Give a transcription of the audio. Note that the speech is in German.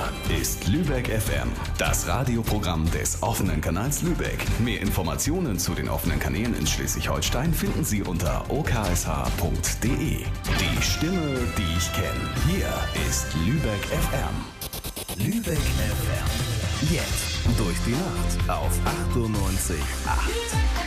ist Lübeck FM, das Radioprogramm des offenen Kanals Lübeck. Mehr Informationen zu den offenen Kanälen in Schleswig-Holstein finden Sie unter oksh.de. Die Stimme, die ich kenne. Hier ist Lübeck FM. Lübeck FM. Jetzt durch die Nacht auf 98,8.